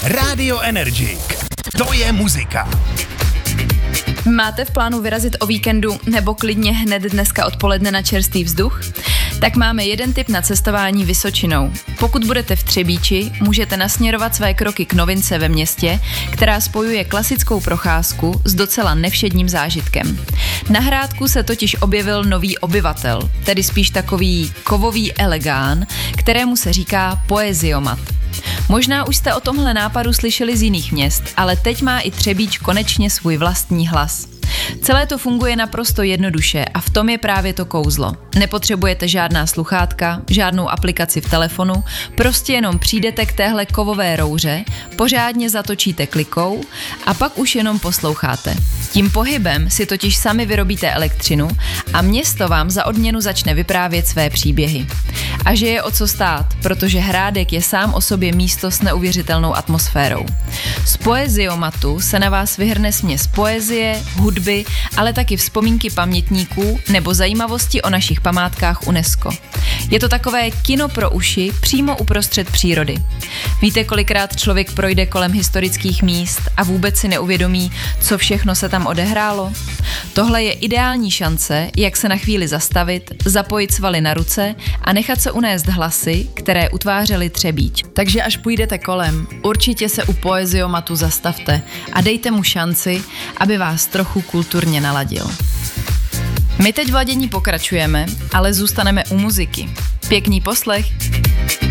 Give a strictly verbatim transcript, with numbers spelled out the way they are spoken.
Rádio Energik. To je muzika. Máte v plánu vyrazit o víkendu nebo klidně hned dneska odpoledne na čerstvý vzduch? Tak máme jeden tip na cestování Vysočinou. Pokud budete v Třebíči, můžete nasměrovat své kroky k novince ve městě, která spojuje klasickou procházku s docela nevšedním zážitkem. Na Hrádku se totiž objevil nový obyvatel, tedy spíš takový kovový elegán, kterému se říká poeziomat. Možná už jste o tomhle nápadu slyšeli z jiných měst, ale teď má i Třebíč konečně svůj vlastní hlas. Celé to funguje naprosto jednoduše a v tom je právě to kouzlo. Nepotřebujete žádná sluchátka, žádnou aplikaci v telefonu, prostě jenom přijdete k téhle kovové rouře, pořádně zatočíte klikou a pak už jenom posloucháte. Tím pohybem si totiž sami vyrobíte elektřinu a město vám za odměnu začne vyprávět své příběhy. A že je o co stát, protože Hrádek je sám o sobě místo s neuvěřitelnou atmosférou. Z poeziomatu se na vás vyhrne směs poezie, hudby, ale taky vzpomínky pamětníků nebo zajímavosti o našich památkách UNESCO. Je to takové kino pro uši přímo uprostřed přírody. Víte, kolikrát člověk projde kolem historických míst a vůbec si neuvědomí, co všechno se tam odehrálo? Tohle je ideální šance, jak se na chvíli zastavit, zapojit svaly na ruce a nechat se unést hlasy, které utvářely Třebíč. Takže až půjdete kolem, určitě se u poeziomatu zastavte a dejte mu šanci, aby vás trochu kulturně naladil. My teď v ladění pokračujeme, ale zůstaneme u muziky. Pěkný poslech!